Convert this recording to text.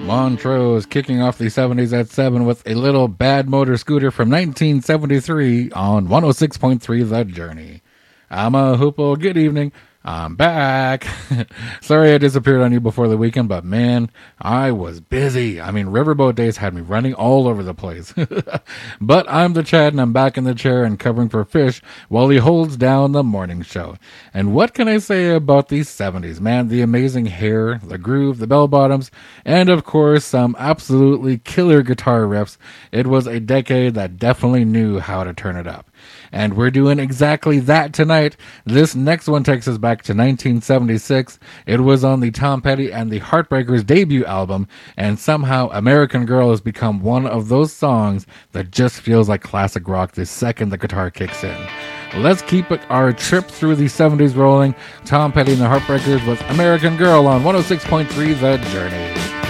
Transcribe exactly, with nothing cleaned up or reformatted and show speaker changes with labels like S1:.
S1: Montrose kicking off the seventies at seven with a little Bad Motor Scooter from nineteen seventy-three on one oh six point three The Journey. I'm a hoople. Good evening. I'm back. Sorry I disappeared on you before the weekend, but man, I was busy. I mean, Riverboat Days had me running all over the place. But I'm the Chad, and I'm back in the chair and covering for Fish while he holds down the morning show. And what can I say about the seventies, man? The amazing hair, the groove, the bell bottoms, and of course, some absolutely killer guitar riffs. It was a decade that definitely knew how to turn it up. And we're doing exactly that tonight. This next one takes us back to nineteen seventy-six. It was on the Tom Petty and the Heartbreakers debut album, and somehow American Girl has become one of those songs that just feels like classic rock the second the guitar kicks in. Let's keep it, our trip through the seventies rolling. Tom Petty and the Heartbreakers with American Girl on one oh six point three The Journey.